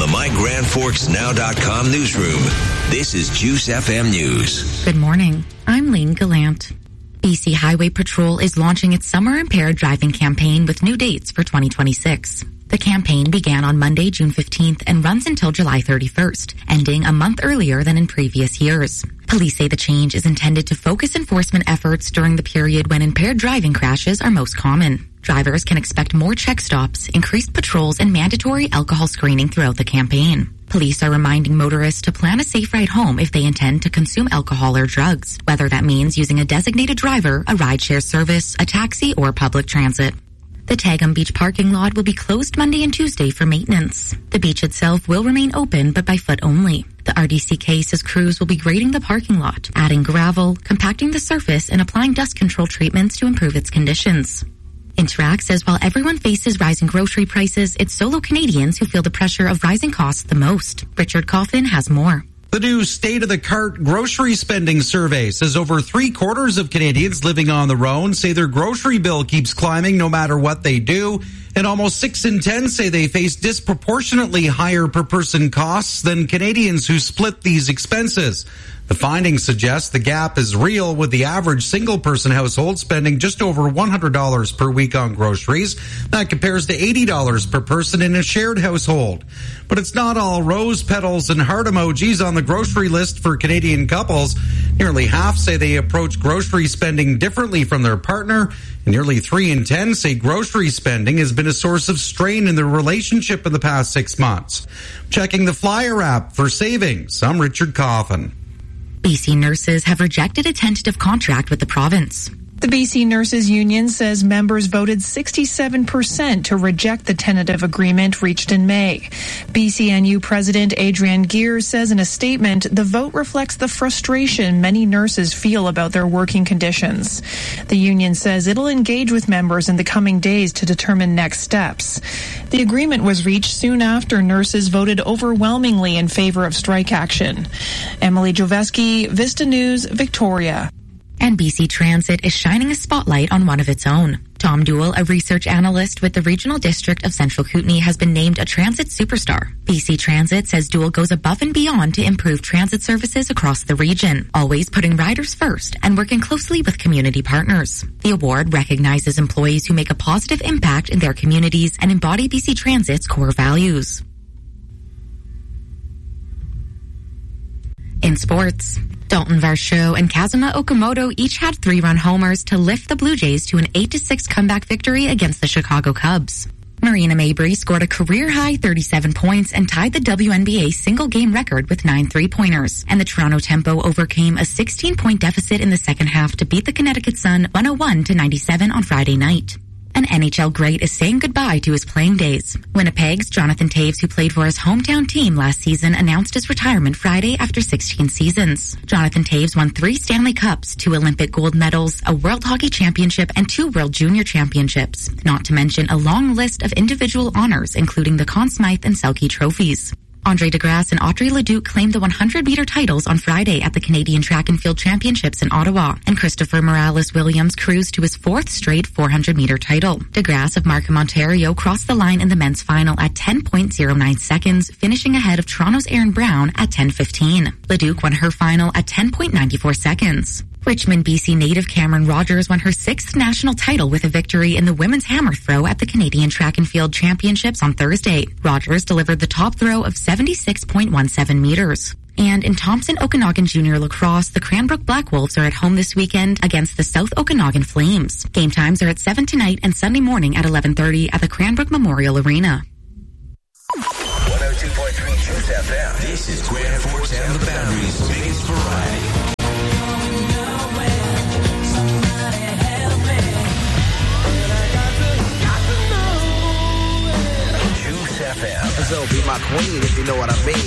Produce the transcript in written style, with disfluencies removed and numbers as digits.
MyGrandForksNow.com newsroom, this is Juice FM News. Good morning. I'm Lane Gallant. BC Highway Patrol is launching its Summer Impaired Driving campaign with new dates for 2026. The campaign began on Monday, June 15th and runs until July 31st, ending a month earlier than in previous years. Police say the change is intended to focus enforcement efforts during the period when impaired driving crashes are most common. Drivers can expect more check stops, increased patrols, and mandatory alcohol screening throughout the campaign. Police are reminding motorists to plan a safe ride home if they intend to consume alcohol or drugs, whether that means using a designated driver, a rideshare service, a taxi, or public transit. The Tagum Beach parking lot will be closed Monday and Tuesday for maintenance. The beach itself will remain open, but by foot only. The RDCK says crews will be grading the parking lot, adding gravel, compacting the surface, and applying dust control treatments to improve its conditions. Interact says while everyone faces rising grocery prices, it's solo Canadians who feel the pressure of rising costs the most. Richard Coffin has more. The new State of the Cart grocery spending survey says over 3/4 of Canadians living on their own say their grocery bill keeps climbing no matter what they do. And almost 6 in 10 say they face disproportionately higher per person costs than Canadians who split these expenses. The findings suggest the gap is real, with the average single-person household spending just over $100 per week on groceries. That compares to $80 per person in a shared household. But it's not all rose petals and heart emojis on the grocery list for Canadian couples. Nearly half say they approach grocery spending differently from their partner. And nearly 3 in 10 say grocery spending has been a source of strain in their relationship in the past 6 months. Checking the Flyer app for savings, I'm Richard Coffin. BC nurses have rejected a tentative contract with the province. The BC Nurses Union says members voted 67% to reject the tentative agreement reached in May. BCNU President Adrienne Geer says in a statement, the vote reflects the frustration many nurses feel about their working conditions. The union says it'll engage with members in the coming days to determine next steps. The agreement was reached soon after nurses voted overwhelmingly in favor of strike action. Emily Joveski, Vista News, Victoria. And BC Transit is shining a spotlight on one of its own. Tom Duell, a research analyst with the Regional District of Central Kootenay, has been named a transit superstar. BC Transit says Duell goes above and beyond to improve transit services across the region, always putting riders first and working closely with community partners. The award recognizes employees who make a positive impact in their communities and embody BC Transit's core values. In sports, Dalton Varsho and Kazuma Okamoto each had 3-run homers to lift the Blue Jays to an 8-6 comeback victory against the Chicago Cubs. Marina Mabrey scored a career-high 37 points and tied the WNBA single-game record with 9 3-pointers. And the Toronto Tempo overcame a 16-point deficit in the second half to beat the Connecticut Sun 101-97 on Friday night. An NHL great is saying goodbye to his playing days. Winnipeg's Jonathan Toews, who played for his hometown team last season, announced his retirement Friday after 16 seasons. Jonathan Toews won 3 Stanley Cups, 2 Olympic gold medals, a World Hockey Championship, and 2 World Junior Championships, not to mention a long list of individual honors, including the Conn Smythe and Selke trophies. Andre DeGrasse and Audrey Leduc claimed the 100-meter titles on Friday at the Canadian Track and Field Championships in Ottawa, and Christopher Morales-Williams cruised to his 4th straight 400-meter title. DeGrasse of Markham, Ontario crossed the line in the men's final at 10.09 seconds, finishing ahead of Toronto's Aaron Brown at 10:15. Leduc won her final at 10.94 seconds. Richmond, BC native Cameron Rogers won her 6th national title with a victory in the women's hammer throw at the Canadian Track and Field Championships on Thursday. Rogers delivered the top throw of 76.17 meters. And in Thompson Okanagan Junior Lacrosse, the Cranbrook Black Wolves are at home this weekend against the South Okanagan Flames. Game times are at 7 tonight and Sunday morning at 11:30 at the Cranbrook Memorial Arena. 102.3 Juice FM. This is Grand Forks and the Boundary's biggest variety. So be my queen if you know what I mean.